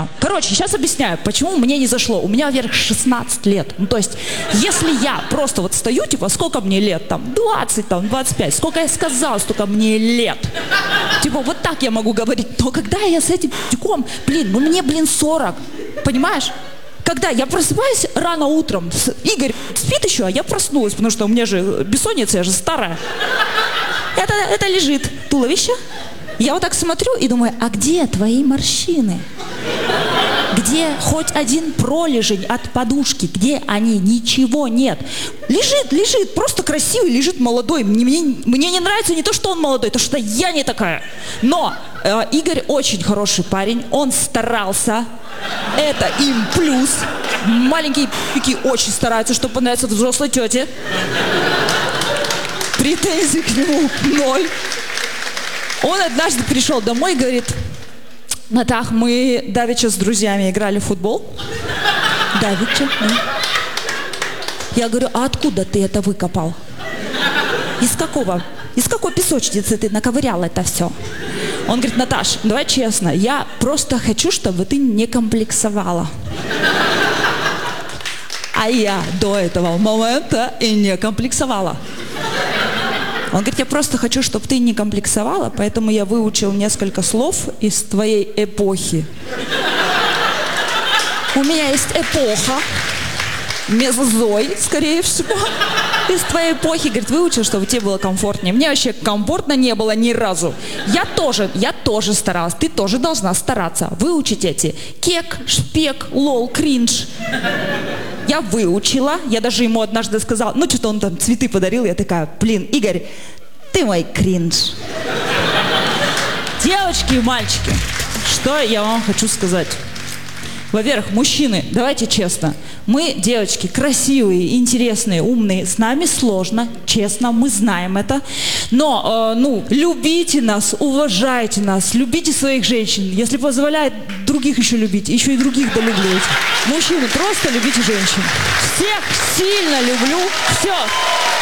меня. Короче, сейчас объясняю, почему мне не зашло. У меня, во-первых, 16 лет. Ну, то есть, если я просто вот стою, типа, сколько мне лет, там, 20, там, 25, сколько я сказала, столько мне лет. Типа, вот так я могу говорить. Но когда я с этим тюком, ну мне, 40, понимаешь? Когда я просыпаюсь рано утром, Игорь спит еще, а я проснулась, потому что у меня же бессонница, я же старая. Это лежит туловище. Я вот так смотрю и думаю, а где твои морщины? Где хоть один пролежень от подушки? Где они? Ничего нет. Лежит, просто красивый, лежит молодой. Мне не нравится не то, что он молодой, то, что я не такая. Но Игорь очень хороший парень, он старался. Это им плюс. Маленькие пики очень стараются, чтобы понравиться взрослой тете. Претензий к нему 0. Он однажды пришел домой и говорит: Натах, мы давеча с друзьями играли в футбол. Давеча. Я говорю, а откуда ты это выкопал? Из какой песочницы ты наковырял это все? Он говорит, Наташ, давай честно, я просто хочу, чтобы ты не комплексовала. А я до этого момента и не комплексовала. Он говорит, я просто хочу, чтобы ты не комплексовала, поэтому я выучил несколько слов из твоей эпохи. У меня есть эпоха, мезозой, скорее всего, из твоей эпохи. Говорит, выучил, чтобы тебе было комфортнее. Мне вообще комфортно не было ни разу. Я тоже старалась, ты тоже должна стараться. Выучить эти кек, шпек, лол, кринж. Я выучила, я даже ему однажды сказала, что-то он там цветы подарил, я такая, Игорь, ты мой кринж. Девочки и мальчики, что я вам хочу сказать. Во-первых, мужчины, давайте честно, мы, девочки, красивые, интересные, умные, с нами сложно, честно, мы знаем это, но, любите нас, уважайте нас, любите своих женщин, если позволяет других еще любить, еще и других долюбливайте. Мужчины, просто любите женщин. Всех сильно люблю, все.